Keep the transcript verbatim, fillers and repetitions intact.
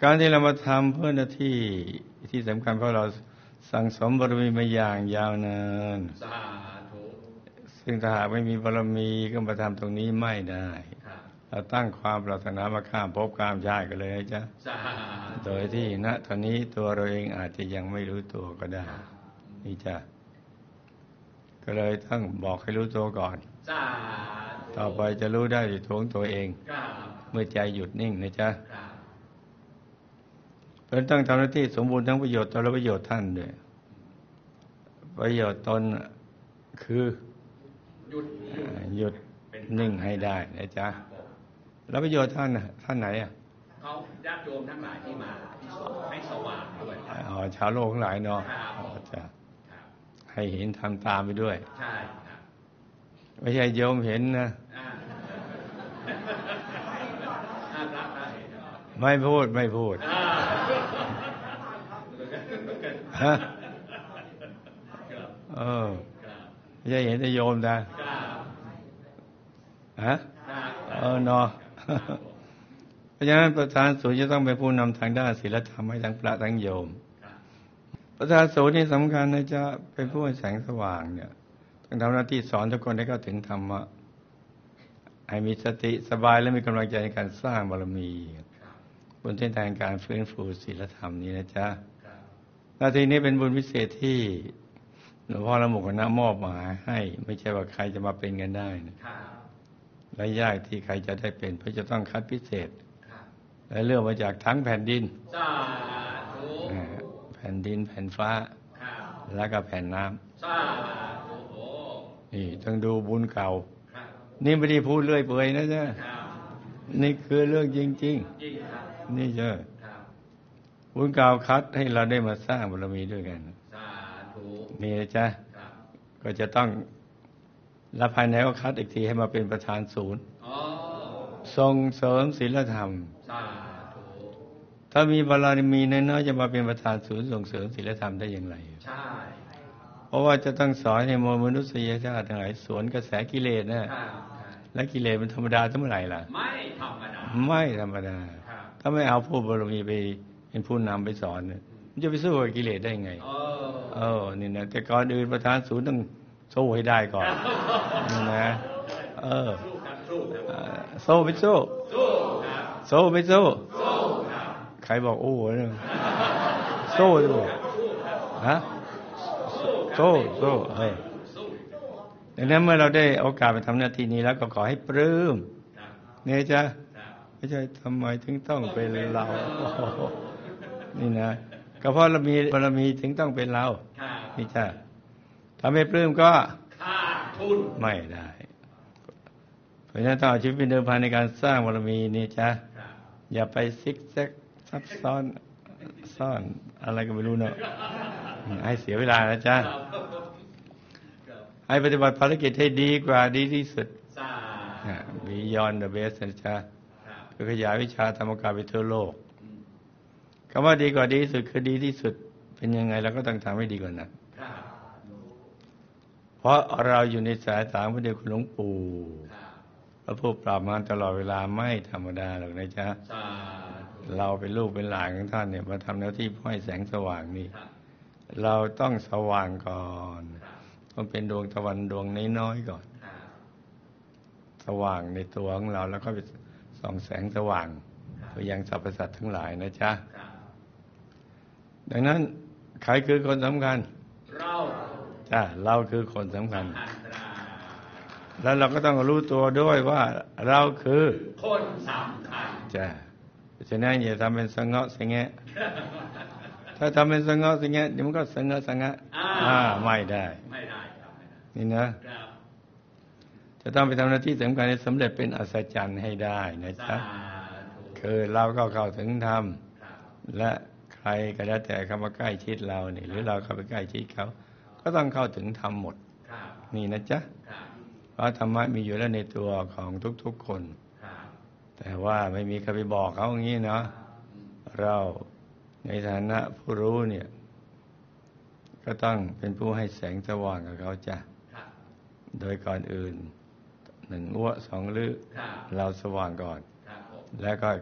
การที่เรามาทำเพื่อหน้าที่ที่สำคัญเพราะเราสั่งสมบารมีมาอย่างยาวนานสาธุซึ่งถ้าหากไม่มีบารมีก็มาทำตรงนี้ไม่ได้เราตั้งความปรารถนามาข้ามภพข้ามชาติกันเลยนะจ๊ะโดยที่ณตอนนี้ตัวเราเองอาจจะยังไม่รู้ตัวก็ได้นี่จ้ะก็เลยต้องบอกให้รู้ตัวก่อนต่อไปจะรู้ได้ด้วยตัวของตัวเองเมื่อใจหยุดนิ่งนะจ๊ะเพื่อต้องทำหน้าที่สมบูรณ์ทั้งประโยชน์ตนและประโยชน์ท่านด้วยประโยชน์ตนคือหยุดหยุดนิ่งให้ได้นะจ๊ะแล้วประโยชน์ท่านท่านไหนอ่ะเขาญาติโยมทั้งหลายที่มาให้สว่างด้วยอ๋อชาวโลกทั้งหลายเนาะอ๋อจ้ะให้เห็นทำตามไปด้วยใช่ครับไม่ใช่โยมเห็นนะไม่พูดไม่พูดฮะเออไม่ใช่เห็นแต่โยมนะฮะเออเนาะเพราะฉะนั้นประธานศูนย์จะต้องเป็นผู้นำทางด้านศีลธรรมให้ทั้งพระทั้งโยมประธานศูนย์นี่สำคัญนะจะเป็นผู้ให้แสงสว่างเนี่ยต้องทำหน้าที่สอนทุกคนให้เข้าถึงธรรมะให้มีสติสบายและมีกำลังใจในการสร้างบารมีบนเส้นทางการฟื้นฟูศีลธรรมนี้นะจ๊ะหน้าที่นี้เป็นบุญพิเศษที่หลวงพ่อละหมุกคณะมอบหมายให้ไม่ใช่ว่าใครจะมาเป็นกันได้นะและยากที่ใครจะได้เป็นเพราะจะต้องคัดพิเศษและเลือกมาจากทั้งแผ่นดินแผ่นดินแผ่นฟ้าแล้วก็แผ่นน้ำนี่ต้องดูบุญเก่านี่ไม่ได้พูดเรื่อยเปื่อยนะจ๊ะนี่คือเรื่องจริงๆนี่เจ้าบุญเก่าคัดให้เราได้มาสร้างบารมีด้วยกันนี่นะจ๊ะก็จะต้องและภายในก็คัดอีกทีให้มาเป็นประธานศูนย์ส่งเสริมศีลธรรมถ้ามีบารมีน้อยๆจะมาเป็นประธานศูนย์ส่งเสริมศีลธรรมได้อย่างไรใช่เพราะว่าจะต้องสอนให้มนุษยชาติทั้งหลายสวนกระแสกิเลสนะและกิเลสมันธรรมดาทั้งเมื่อไหร่ล่ะไม่ธรรมดาไม่ธรรมดาถ้าไม่เอาผู้บารมีไปเป็นผู้นำไปสอนมันจะไปสู้กับกิเลสได้ไงเออนี่นะแต่ก่อนอื่นประธานศูนย์ต้องสู้ให้ได้ก่อนนี่นะเออสู้ไปสู้สู้ไปสู้ใครบอกโอ้โหเนี่ยสู้ด้วยฮะสู้สู้เฮ้ยดังนั้นเมื่อเราได้โอกาสไปทำหน้าที่นี้แล้วก็ขอให้ปลื้มเนี่ยจ้ะไม่ใช่ทำไมถึงต้องเป็นเรานี่นะก็เพราะเรามีบารมีถึงต้องเป็นเรานี่จ้ะถ้าไม่ปลื้มก็ขาดทุนไม่ได้เพราะฉะนั้นต้องเอาชีวิตเป็นเดิมพันในการสร้างบารมีนี่จ้ะอย่าไปซิกแซกซับซ้อนซ่อนอะไรก็ไม่รู้เนาะให้เสียเวลานะจ๊ะให้ปฏิบัติภารกิจให้ดีกว่าดีที่สุด Beyond the best นะจ๊ะเพื่อขยายวิชาธรรมกายไปทั่วโลกคำว่าดีกว่าดีที่สุดคือดีที่สุดเป็นยังไงเราก็ต้องทำให้ดีกว่านั้นเพราะเราอยู่ในสายตาพระเดชคุณหลวงปู่พระผู้ปราบมารตลอดเวลาไม่ธรรมดาหรอกนะจ๊ะเราเป็นลูกเป็นหลานของท่านเนี่ยมาทำหน้าที่เพื่อให้แสงสว่างนี่เราต้องสว่างก่อนต้องเป็นดวงตะวันดวงน้อยๆก่อนสว่างในตัวของเราแล้วก็ไปส่องแสงสว่างไปยังสรรพสัตว์ทั้งหลายนะจ๊ะดังนั้นใครคือคนสำคัญเราจ้ะเราคือคนสำคัญแล้วเราก็ต้องรู้ตัวด้วยว่าเราคือคนสำคัญจ้ะฉะนั้นอย่าทำเป็นสงะสงะถ้าทำเป็นสงะสงะเดี๋ยวมันก็สงะสงะอ่าไม่ได้ไม่ได้นี่นะจะต้องไปทำหน้าที่สำคัญให้สำเร็จเป็นอัศจรรย์ให้ได้นะจ๊ะคือเราก็เข้าถึงธรรมและใครก็แล้วแต่เข้ามาใกล้ชิดเราเนี่ยหรือเราเข้าไปใกล้ชิดเขาก็ต้องเข้าถึงธรรมหมดนี่นะจ๊ะเพราะธรรมะมีอยู่แล้วในตัวของทุกๆคนแต่ว่าไม่มีใครไปบอกเขาอย่างนี้เนาะเราในฐานะผู้รู้เนี่ยก็ต้องเป็นผู้ให้แสงสว่างกับเขาจ้ะโดยก่อนอื่นหนึ่งอ้วสองลือเราสว่างก่อนแล้วก็